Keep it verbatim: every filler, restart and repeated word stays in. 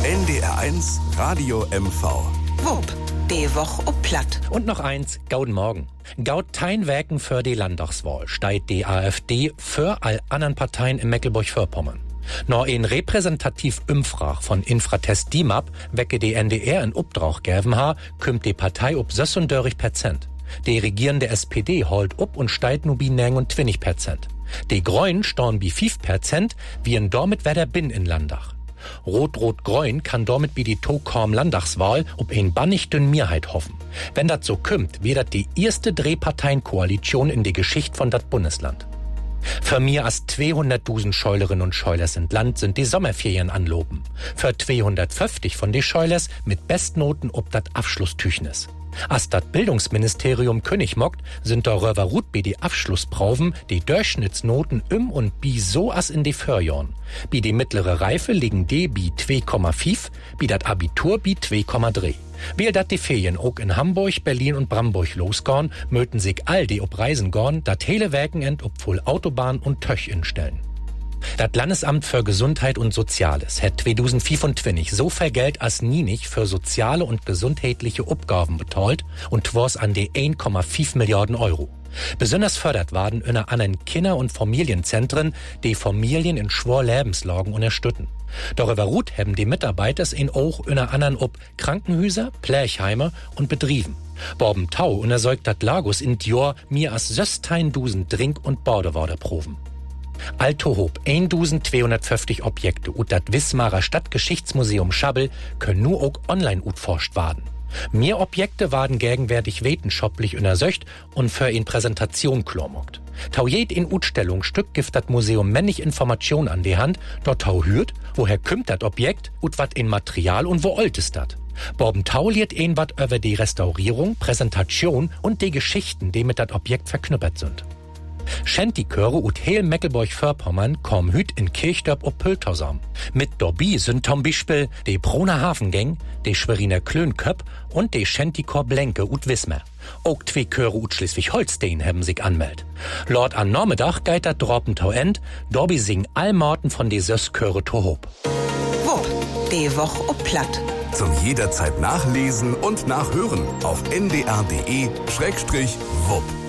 N D R eins Radio M V. Wupp, die Woche ob Platt. Und noch eins, gauden Morgen. Gaud Teinwerken für die Landtagswahl steigt die AfD für all anderen Parteien in Mecklenburg-Vorpommern. Noch ein repräsentativ Umfrag von Infratest D I M A P, wecke die N D R in Obdrauch gäven ha, kümmt die Partei ob sechsunddreißig Prozent. Die regierende S P D holt up und steigt nur bi neunundzwanzig Prozent. Die Grünen storn bi fünf Prozent, wie en damit wer der bin in Landach. Rot-Rot-Grün kann damit wie die Tokorm Landtagswahl ob ein bannichten Mehrheit hoffen. Wenn dat so kümmt, wird dat die erste Drehparteienkoalition in die Geschichte von dat Bundesland. Für mehr als zweihunderttausend Scheulerinnen und Scheulers in Land sind die Sommerferien anloben. Für zweihundertfünfzig von die Scheulers mit Bestnoten ob dat Abschlusstüchnis. As dat Bildungsministerium König mockt, sind der Röverrut bi die Abschlussproben die Durchschnittsnoten im und bi so as in die Förjorn. Bi die mittlere Reife liegen die bi zwei Komma fünf, bi dat Abitur bi zwei Komma drei. Weil dat die Ferien auch in Hamburg, Berlin und Bramburg losgorn, möten sich all die ob Reisen gorn, dat hele Werkenend ob voll Autobahn und Töch instellen. Das Landesamt für Gesundheit und Soziales hat zweitausendfünfundzwanzig so viel Geld als nie nicht für soziale und gesundheitliche Aufgaben betreut und war's an die ein Komma fünf Milliarden Euro. Besonders fördert waren in anderen Kinder- und Familienzentren, die Familien in schwor Lebenslagen unterstützen. Darüber ruht haben die Mitarbeiter in auch in anderen ob Krankenhäuser, Plerchheime und Betrieben. Borben Tau untersäugt dat Lagos in Dior mir als sechzehntausend Trink- und Badewaderproben. Altohob eintausendzweihundertfünfzig Objekte und das Wismarer Stadtgeschichtsmuseum Schabbel können nur auch online utforscht werden. Mehr Objekte waren gegenwärtig wetenschaftlich untersucht und für in Präsentation klormogt. Tau jed in Utstellungsstück gibt das Museum männig Information an die Hand, dort tau hürt, woher kümmt das Objekt und wat in Material und wo olt ist dat. Borben Tau liert ein wat über die Restaurierung, Präsentation und die Geschichten, die mit dat Objekt verknüppert sind. Schentiköre und heel Mecklenburg-Vorpommern kommen hüt in Kirchdorp ob Pöltersam. Mit dabei sind zum Beispiel die Broner Hafengang, die Schweriner Klönköp und die Schentikor Blenke und Wismar. Auch zwei Chöre und Schleswig-Holstein haben sich anmeldet. Lord an Normetag geht dat Droppentau end, dabei singen all Morten von die Sösköre Tohob. Wupp, die Woche ob Platt. Zum jederzeit nachlesen und nachhören auf n d r punkt d e Schrägstrich wupp.